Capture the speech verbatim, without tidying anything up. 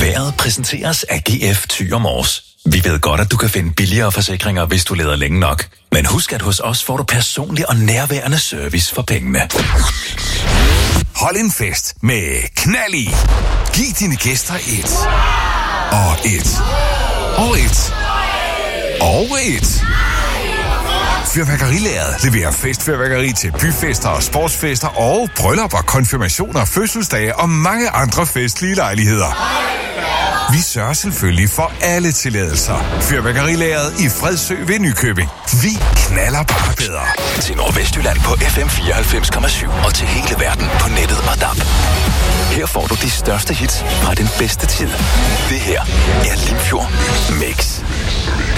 Været præsenteres af G F Thy og Mors. Vi ved godt, at du kan finde billigere forsikringer, hvis du leder længe nok. Men husk, at hos os får du personlig og nærværende service for pengene. Hold en fest med knald i. Giv dine gæster et. Og et. Og et. Og et. Fyrværkerilaget leverer festfyrværkeri til byfester og sportsfester og bryllupper, konfirmationer, fødselsdage og mange andre festlige lejligheder. Vi sørger selvfølgelig for alle tilladelser. Fyrværkerilaget i Fredsø ved Nykøbing. Vi knaller bare bedre. Til Nordvestjylland på F M fireoghalvfems komma syv og til hele verden på nettet og D A B. Her får du de største hits fra den bedste tid. Det her er Limfjord Mix.